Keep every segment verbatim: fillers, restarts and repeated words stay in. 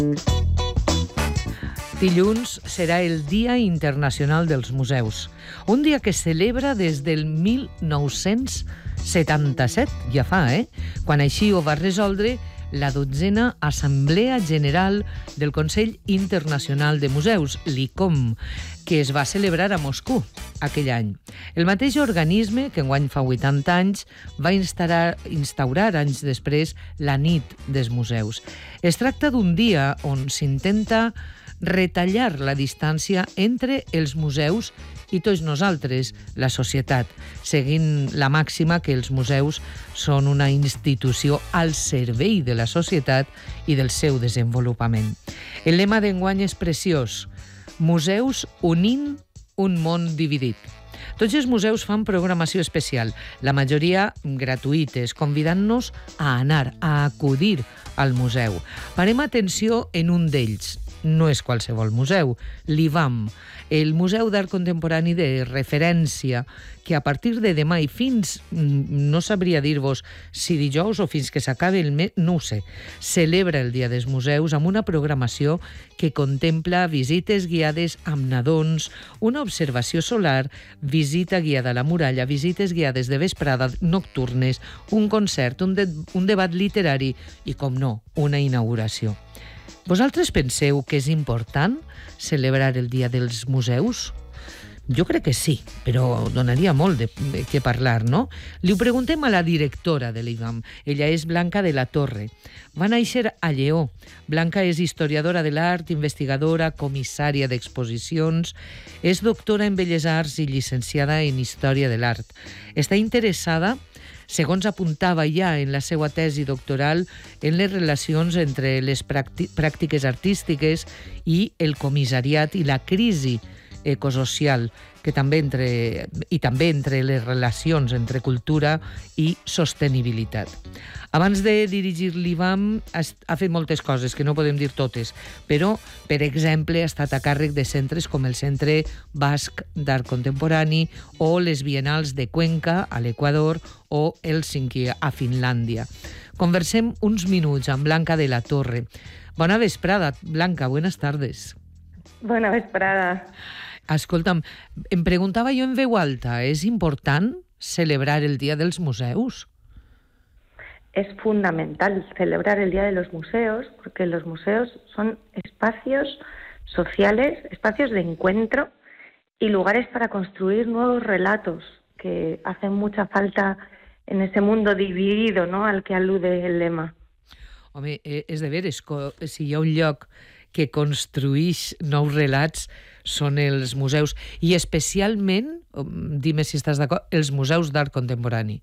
Dilluns serà el Dia Internacional dels Museus, un dia que es celebra des del mil nou-cents setanta-set, ja fa, eh? Quan així ho va resoldre la dotzena Assemblea General del Consell Internacional de Museus, l'I C O M, que es va celebrar a Moscou aquell any. El mateix organisme, que enguany fa vuitanta anys, va instaurar, instaurar anys després la Nit dels Museus. Es tracta d'un dia on s'intenta retallar la distància entre els museus i tots nosaltres, la societat, seguint la màxima que els museus són una institució al servei de la societat i del seu desenvolupament. El lema d'enguany és preciós: museus unint un món dividit. Tots els museus fan programació especial, la majoria gratuïtes, convidant-nos a anar, a acudir al museu. Parem atenció en un d'ells. No és qualsevol museu, l'I V A M, el Museu d'Art Contemporani de referència, que a partir de demà i fins, no sabria dir-vos si dijous o fins que s'acabi el mes, no ho sé, celebra el Dia dels Museus amb una programació que contempla visites guiades amb nadons, una observació solar, visita guiada a la muralla, visites guiades de vesprada nocturnes, un concert, un, de, un debat literari i, com no, una inauguració. Vosaltres penseu que és important celebrar el Dia dels Museus? Jo crec que sí, però donaria molt de què parlar, no? Li ho preguntem a la directora de l'I V A M. Ella és Blanca de la Torre. Va néixer a Lleó. Blanca és historiadora de l'art, investigadora, comissària d'exposicions, és doctora en Belles Arts i llicenciada en Història de l'Art. Està interessada, segons apuntava ja en la seva tesi doctoral, en les relacions entre les pràctiques artístiques i el comissariat i la crisi ecosocial, que també entre, i també entre les relacions entre cultura i sostenibilitat. Abans de dirigir l'I V A M ha fet moltes coses, que no podem dir totes, però, per exemple, ha estat a càrrec de centres com el Centre Basc d'Art Contemporani o les Bienals de Cuenca, a l'Equador, o Hèlsinki, a Finlàndia. Conversem uns minuts amb Blanca de la Torre. Bona vesprada, Blanca, buenas tardes. Bona vesprada. Escolta'm, em preguntava jo en veu alta, ¿és important celebrar el Día dels Museus? Es fundamental celebrar el Día de los Museos, porque los museos son espacios sociales, espacios de encuentro y lugares para construir nuevos relatos que hacen mucha falta en ese mundo dividido, ¿no?, al que alude el lema. Home, és de veres, si hi ha un lloc que construïx nous relats són els museus, i especialment, dime si estàs d'acord, els museus d'art contemporani.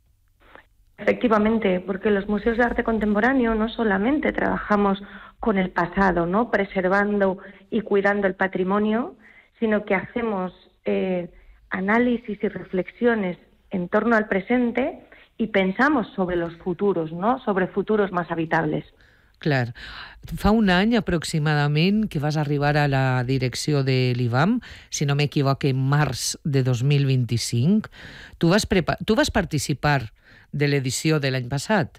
Efectivamente, porque los museos de arte contemporáneo no solamente trabajamos con el pasado, ¿no?, preservando y cuidando el patrimonio, sino que hacemos eh, análisis y reflexiones en torno al presente y pensamos sobre los futuros, ¿no?, sobre futuros más habitables. Clar. Fa un any aproximadament que vas arribar a la direcció de l'I V A M, si no m'equivoco, en març de dos mil vint-i-cinc. Tu vas, prepa- tu vas participar de l'edició de l'any passat.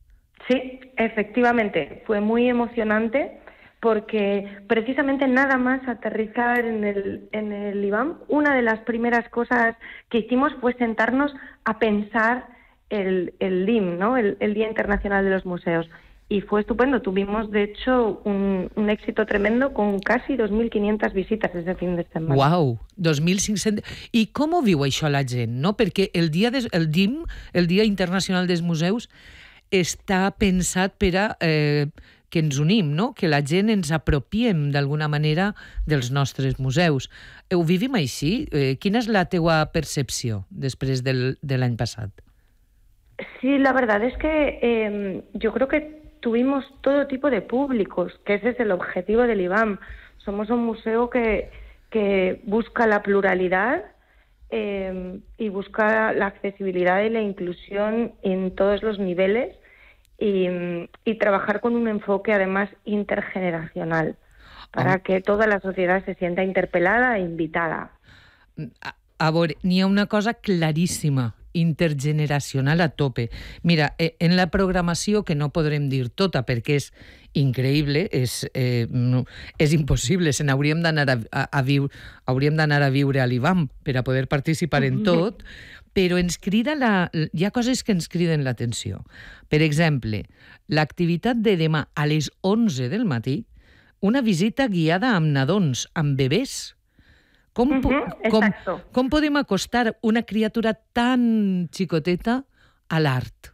Sí, efectivamente. Fue muy emocionante porque precisamente nada más aterrizar en el, en el I V A M, una de las primeras cosas que hicimos fue sentarnos a pensar el, el D I M, ¿no?, el, el Día Internacional de los Museos. Y fue estupendo. Tuvimos, de hecho, un, un éxito tremendo con casi dos mil quinientas visitas ese fin de semana. Uau, dos mil cinc-cents... I com ho viu això la gent, no? Perquè el dia des, el D I M, el Dia Internacional dels Museus, està pensat per a eh, que ens unim, no?, que la gent ens apropiem d'alguna manera dels nostres museus. Ho vivim així? Eh, quina és la teua percepció després del, de l'any passat? Sí, la verdad es que eh, yo creo que tuvimos todo tipo de públicos, que ese es el objetivo del I V A M. Somos un museo que, que busca la pluralidad eh, y busca la accesibilidad y la inclusión en todos los niveles y, y trabajar con un enfoque además intergeneracional para oh. que toda la sociedad se sienta interpelada e invitada. A, a veure, n'hi ha una cosa claríssima intergeneracional a tope. Mira, en la programació, que no podrem dir tota perquè és increïble, és, eh, no, és impossible, se n'hauríem d'anar a, a, a viure, hauríem d'anar a viure a l'I B A M per a poder participar en tot, però ens crida la, hi ha coses que ens criden l'atenció. Per exemple, l'activitat de demà a les onze del matí, una visita guiada amb nadons, amb bebès. Com, uh -huh, com, com podem acostar una criatura tan xicoteta a l'art?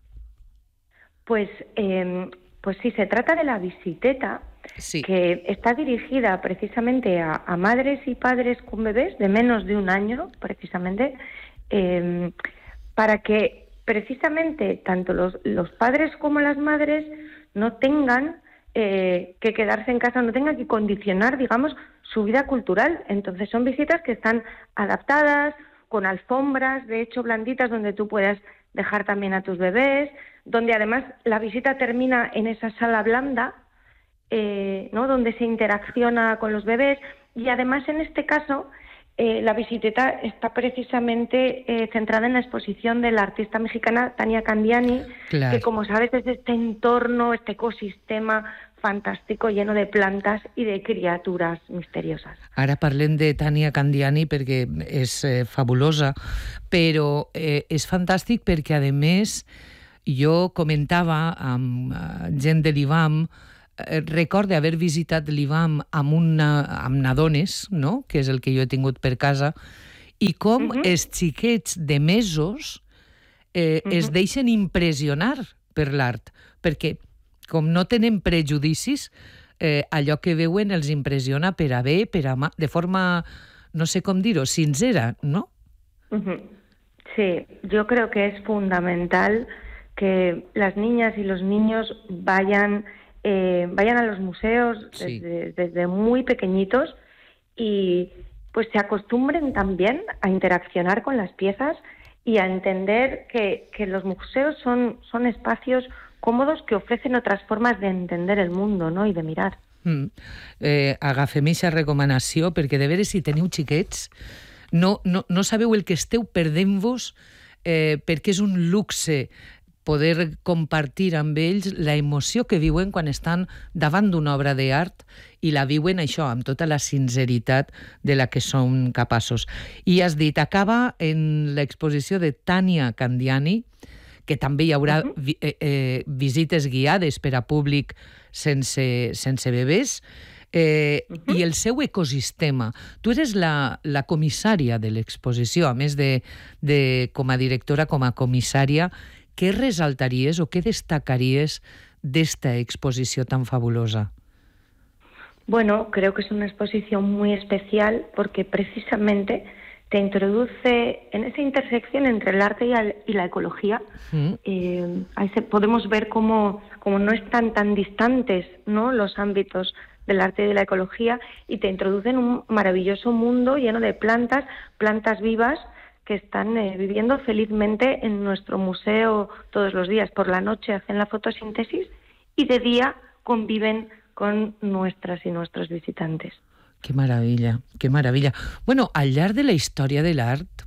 Pues, eh, pues sí, se trata de la visiteta, sí, que está dirigida precisamente a, a madres y padres con bebés de menos de un año, precisamente, eh, para que precisamente tanto los, los padres como las madres no tengan eh, que quedarse en casa, no tengan que condicionar, digamos, su vida cultural. Entonces son visitas que están adaptadas, con alfombras, de hecho, blanditas, donde tú puedas dejar también a tus bebés, donde además la visita termina en esa sala blanda, eh, ¿no?, donde se interacciona con los bebés, y además en este caso eh, la visiteta está precisamente eh, centrada en la exposición de la artista mexicana Tania Candiani, claro, que como sabes es este entorno, este ecosistema fantàstico, lleno de plantes i de criatures misterioses. Ara parlem de Tania Candiani perquè és eh, fabulosa, però eh, és fantàstic perquè, a més, jo comentava amb uh, gent de l'I B A M, eh, recorde haver visitat l'I B A M amb, una, amb nadones, no?, que és el que jo he tingut per casa, i com uh-huh. els xiquets de mesos eh, uh-huh. es deixen impressionar per l'art, perquè com no tenen prejudicis, eh, allò que veuen els impressiona per a bé, per a mal, de forma, no sé com dir-ho, sincera, ¿no? Uh-huh. Sí, yo creo que es fundamental que las niñas y los niños vayan, eh, vayan a los museos sí. desde, desde muy pequeñitos y pues se acostumbren también a interaccionar con las piezas y a entender que, que los museos son, son espacios còmodos que ofrecen otras formas de entender el mundo, no?, i de mirar. Mm. Eh, agafem aquesta recomanació, perquè de veres si teniu xiquets, no, no, no sabeu el que esteu perdent-vos, eh, perquè és un luxe poder compartir amb ells la emoció que viuen quan estan davant d'una obra d'art i la viuen això, amb tota la sinceritat de la que són capaços. I has dit, acaba en l'exposició de Tania Candiani, que també hi haurà uh-huh. vi, eh, eh, visites guiades per a públic sense, sense bebès, eh, uh-huh. i el seu ecosistema. Tu eres la, la comissària de l'exposició, a més de, de com a directora, com a comissària. Què resaltaries o què destacaries d'esta exposició tan fabulosa? Bueno, creo que es una exposición muy especial porque precisamente te introduce en esa intersección entre el arte y, al, y la ecología. Mm. Eh, ahí se, podemos ver cómo, cómo no están tan distantes, ¿no?, los ámbitos del arte y de la ecología, y te introduce en un maravilloso mundo lleno de plantas, plantas vivas que están eh, viviendo felizmente en nuestro museo todos los días. Por la noche hacen la fotosíntesis y de día conviven con nuestras y nuestros visitantes. Que maravilla, que maravilla. Bueno, al llarg de la història de l'art,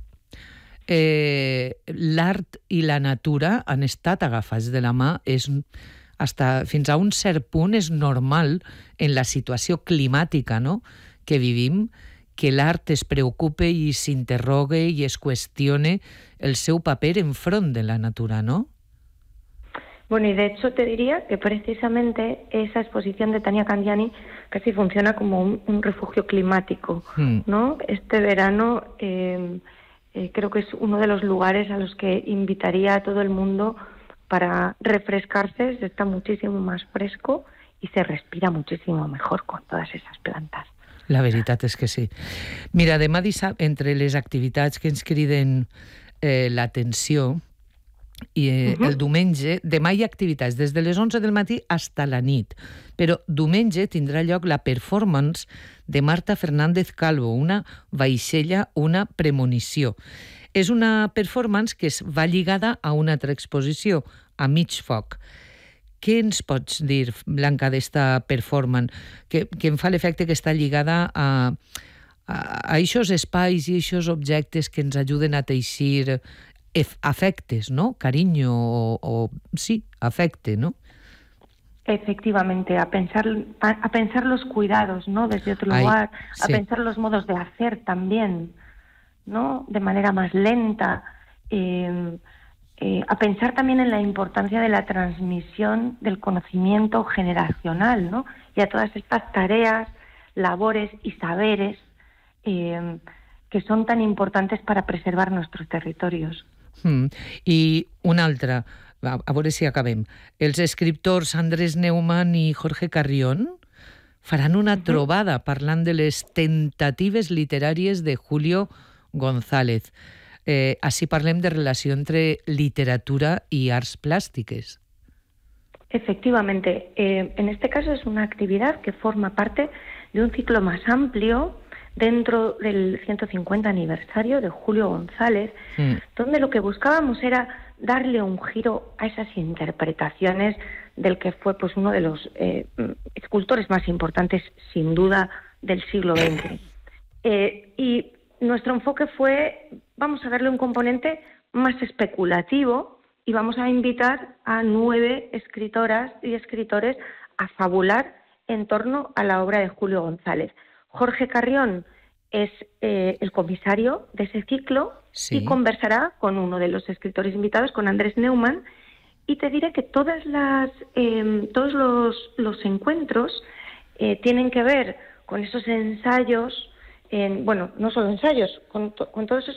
eh, l'art i la natura han estat agafats de la mà. És, hasta, fins a un cert punt és normal en la situació climàtica, no?, que vivim, que l'art es preocupe i s'interrogue i es qüestione el seu paper enfront de la natura, ¿no? Bueno, y de hecho te diría que precisamente esa exposición de Tania Candiani casi funciona como un, un refugio climático, mm. ¿no? Este verano eh, eh, creo que es uno de los lugares a los que invitaría a todo el mundo para refrescarse. Se está muchísimo más fresco y se respira muchísimo mejor con todas esas plantas. La veritat és que sí. Mira, demà dissabte, entre les activitats que ens criden eh, l'atenció, i eh, uh-huh. el diumenge, demà hi ha activitats des de les onze del matí fins a la nit, però diumenge tindrà lloc la performance de Marta Fernández Calvo, una vaixella, una premonició. És una performance que es va lligada a una altra exposició, a Mig Foc. Què ens pots dir, Blanca, d'esta performance, que, que em fa l'efecte que està lligada a, a, a aquests espais i aquests objectes que ens ajuden a teixir afectes, ¿no? Cariño o, o sí, afecte, ¿no? Efectivamente, a pensar, a, a pensar los cuidados, ¿no? Desde otro Ay, lugar, sí. a pensar los modos de hacer también, ¿no? De manera más lenta, eh, eh, a pensar también en la importancia de la transmisión del conocimiento generacional, ¿no? Y a todas estas tareas, labores y saberes eh, que son tan importantes para preservar nuestros territorios. Mm. I una altra, a, a veure si acabem. Els escriptors Andrés Neumann i Jorge Carrión faran una uh-huh. trobada parlant de les tentatives literàries de Julio González. Eh, així parlem de relació entre literatura y arts plásticas. Efectivamente. Eh, en este caso es una actividad que forma parte de un ciclo más amplio dentro del ciento cincuenta aniversario de Julio González, mm. donde lo que buscábamos era darle un giro a esas interpretaciones del que fue pues uno de los eh, escultores más importantes, sin duda, del siglo veinte. Eh, y nuestro enfoque fue, vamos a darle un componente más especulativo y vamos a invitar a nueve escritoras y escritores a fabular en torno a la obra de Julio González. Jorge Carrión es eh, el comisario de ese ciclo, sí. y conversará con uno de los escritores invitados, con Andrés Neumann, y te diré que todas las, eh, todos los, los encuentros eh, tienen que ver con esos ensayos, en, bueno, no solo ensayos, con, to, con todos esos